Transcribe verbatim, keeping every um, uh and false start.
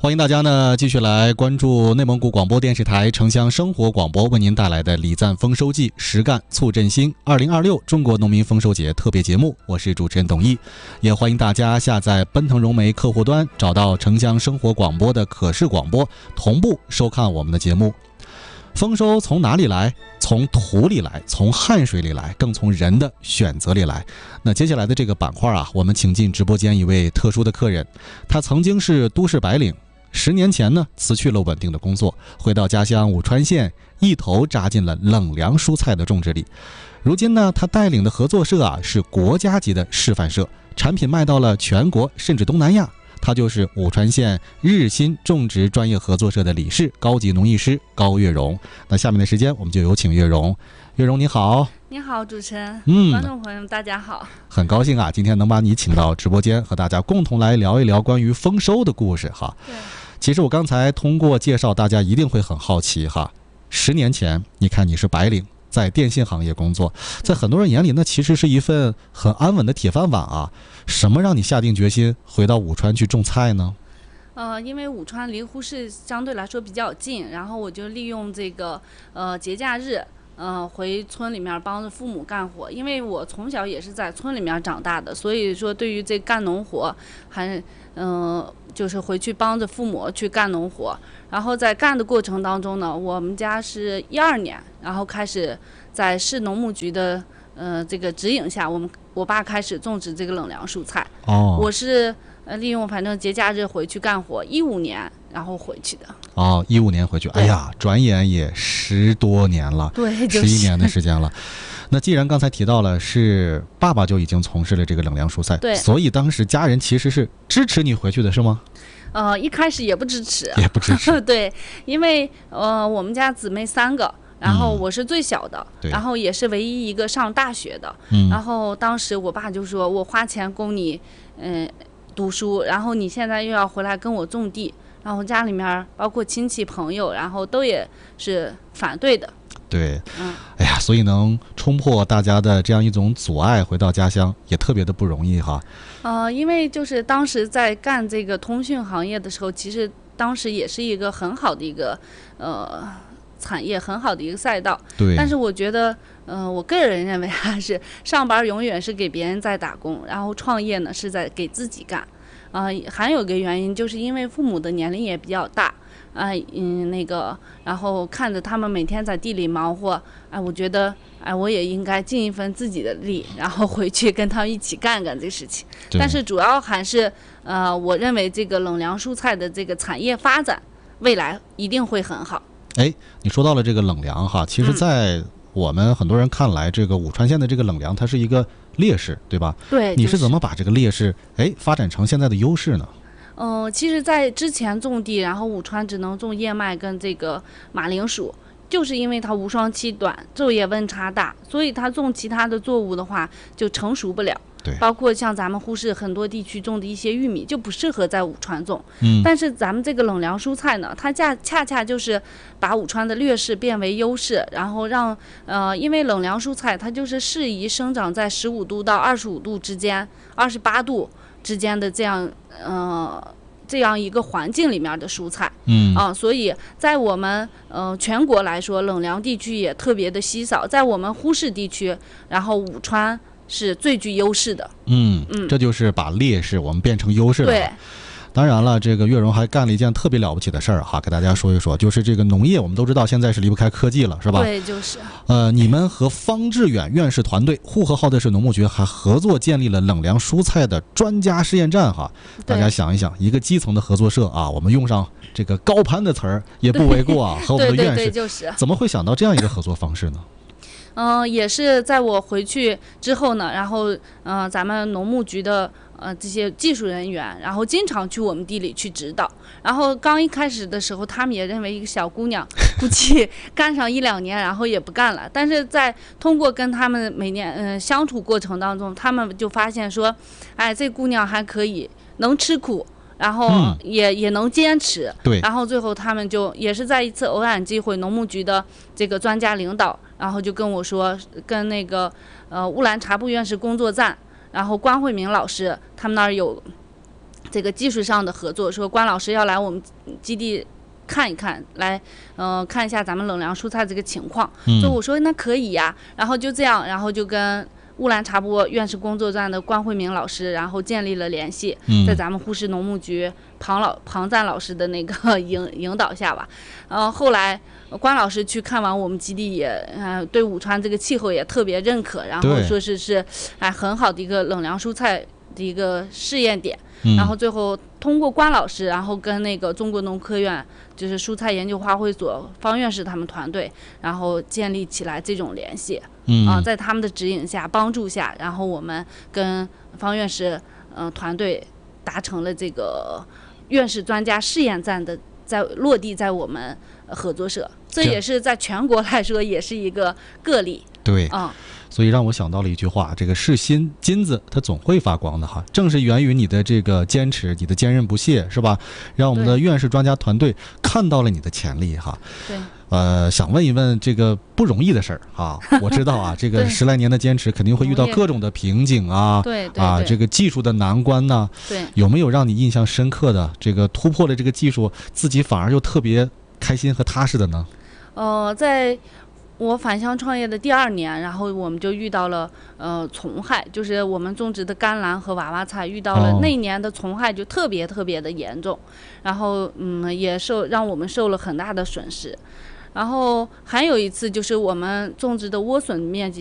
欢迎大家呢继续来关注内蒙古广播电视台城乡生活广播为您带来的礼赞丰收季实干促振兴二零二六中国农民丰收节特别节目，我是主持人董毅，也欢迎大家下载奔腾融媒客户端，找到城乡生活广播的可视广播，同步收看我们的节目。丰收从哪里来？从土里来，从汗水里来，更从人的选择里来。那接下来的这个板块啊，我们请进直播间一位特殊的客人，他曾经是都市白领，十年前呢辞去了稳定的工作，回到家乡武川县，一头扎进了冷凉蔬菜的种植里。如今呢，他带领的合作社啊是国家级的示范社，产品卖到了全国甚至东南亚。他就是武川县日新种植专业合作社的理事、高级农艺师高月荣。那下面的时间，我们就有请月荣。月荣你好。 你好，主持人， 嗯， 观众朋友们，大家好。 很高兴啊，今天能把你请到直播间，和大家共同来聊一聊关于丰收的故事哈。 对。 其实我刚才通过介绍，大家一定会很好奇哈。十年前，你看你是白领，在电信行业工作，在很多人眼里，那其实是一份很安稳的铁饭碗啊。什么让你下定决心回到武川去种菜呢？ 呃，因为武川离呼市相对来说比较近，然后我就利用这个呃节假日，呃回村里面帮着父母干活。因为我从小也是在村里面长大的，所以说对于这干农活，还嗯、呃、就是回去帮着父母去干农活。然后在干的过程当中呢，我们家是一二年，然后开始在市农牧局的呃这个指引下，我们我爸开始种植这个冷凉蔬菜。 哦， 我是呃利用反正节假日回去干活，一五年然后回去的。 哦，一五年回去，哎呀，转眼也十多年了， 对，就是十一年的时间了。那既然刚才提到了是爸爸就已经从事了这个冷凉蔬菜， 对， 所以当时家人其实是支持你回去的，是吗？ 呃，一开始也不支持， 也不支持。 对，因为呃我们家姊妹三个。然后我是最小的、 嗯、 然后也是唯一一个上大学的、 嗯、 然后当时我爸就说我花钱供你嗯、呃、读书，然后你现在又要回来跟我种地，然后家里面包括亲戚朋友然后都也是反对的。 对， 嗯， 哎呀，所以能冲破大家的这样一种阻碍回到家乡也特别的不容易哈。 呃因为就是当时在干这个通讯行业的时候，其实当时也是一个很好的一个呃产业，很好的一个赛道。 对。 但是我觉得，呃，我个人认为还是上班永远是给别人在打工，然后创业呢是在给自己干。啊、呃，还有一个原因就是因为父母的年龄也比较大，啊、呃，嗯，那个，然后看着他们每天在地里忙活，哎、呃，我觉得，哎、呃，我也应该尽一份自己的力，然后回去跟他们一起干干这事情。但是主要还是，呃，我认为这个冷凉蔬菜的这个产业发展，未来一定会很好。 哎，你说到了这个冷凉哈，其实在我们很多人看来，这个武川县的这个冷凉它是一个劣势，对吧？ 对。 你是怎么把这个劣势哎发展成现在的优势呢？ 嗯、呃，其实在之前种地，然后武川只能种燕麦跟这个马铃薯，就是因为它无霜期短，昼夜温差大，所以它种其他的作物的话就成熟不了。 对， 包括像咱们呼市很多地区种的一些玉米就不适合在武川种。 嗯， 但是咱们这个冷凉蔬菜呢，它恰恰恰就是把武川的劣势变为优势，然后让呃，因为冷凉蔬菜它就是适宜生长在十五度到二十五度之间，二十八度之间的这样呃这样一个环境里面的蔬菜。 嗯啊，所以在我们呃全国来说，冷凉地区也特别的稀少，在我们呼市地区，然后武川是最具优势的。 嗯嗯，这就是把劣势我们变成优势了。 对。 当然了，这个月荣还干了一件特别了不起的事儿哈，给大家说一说，就是这个农业，我们都知道现在是离不开科技了，是吧？ 对，就是。 呃，你们和方志远院士团队、呼和浩特市农牧局还合作建立了冷凉蔬菜的专家试验站哈。大家想一想，一个基层的合作社啊，我们用上这个高攀的词儿也不为过啊。和我们的院士， 对对对，就是。 怎么会想到这样一个合作方式呢？ 嗯、呃，也是在我回去之后呢，然后嗯、呃，咱们农牧局的。呃，这些技术人员，然后经常去我们地里去指导。然后刚一开始的时候，他们也认为一个小姑娘估计干上一两年，然后也不干了。但是在通过跟他们每年嗯、呃、相处过程当中，他们就发现说，哎，这姑娘还可以，能吃苦，然后也、嗯、也能坚持。 对。 然后最后他们就也是在一次偶然机会，农牧局的这个专家领导，然后就跟我说，跟那个呃乌兰察布院士工作站。然后关慧明老师他们那儿有这个技术上的合作，说关老师要来我们基地看一看，来，呃，看一下咱们冷凉蔬菜这个情况。 嗯、 所以我说那可以呀，然后就这样，然后就跟乌兰察布院士工作站的关慧明老师，然后建立了联系， 嗯、 在咱们呼市农牧局庞老庞赞老师的那个引引导下吧，然后后来关老师去看完我们基地也，呃，对武川这个气候也特别认可，然后说是是哎很好的一个冷凉蔬菜的一个试验点。然后最后通过关老师，然后跟那个中国农科院就是蔬菜研究花卉所方院士他们团队，然后建立起来这种联系。 嗯啊，在他们的指引下、帮助下，然后我们跟方院士呃团队达成了这个院士专家试验站的在落地在我们合作社，这也是在全国来说也是一个个例。 对， 啊、嗯。 所以让我想到了一句话，这个是金金子它总会发光的哈，正是源于你的这个坚持，你的坚韧不懈，是吧？让我们的院士专家团队看到了你的潜力哈。 对。 呃，想问一问这个不容易的事儿啊，我知道啊，这个十来年的坚持肯定会遇到各种的瓶颈啊， 对对啊，这个技术的难关呢、啊， 对， 有没有让你印象深刻的这个突破了这个技术，自己反而又特别开心和踏实的呢？ 呃，在我返乡创业的第二年，然后我们就遇到了呃虫害，就是我们种植的甘蓝和娃娃菜遇到了、哦、那一年的虫害就特别特别的严重，然后嗯也受让我们受了很大的损失。然后还有一次就是我们种植的莴笋面积